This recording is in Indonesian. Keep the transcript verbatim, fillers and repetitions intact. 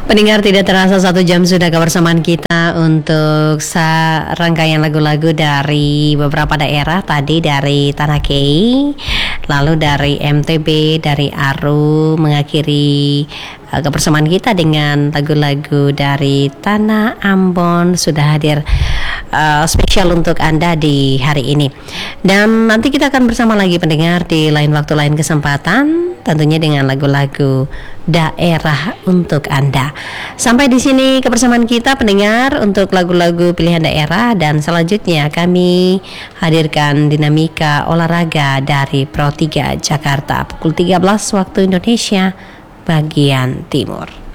Pendengar, tidak terasa satu jam sudah kebersamaan kita untuk rangkaian lagu-lagu dari beberapa daerah. Tadi dari Tanah Kei, lalu dari M T B, dari Aru, mengakhiri uh, kebersamaan kita dengan lagu-lagu dari Tanah Ambon. Sudah hadir uh, spesial untuk Anda di hari ini. Dan nanti kita akan bersama lagi pendengar di lain waktu, lain kesempatan, tentunya dengan lagu-lagu daerah untuk Anda. Sampai di sini kebersamaan kita pendengar untuk lagu-lagu pilihan daerah, dan selanjutnya kami hadirkan dinamika olahraga dari Pro tiga Jakarta pukul tiga belas waktu Indonesia bagian timur.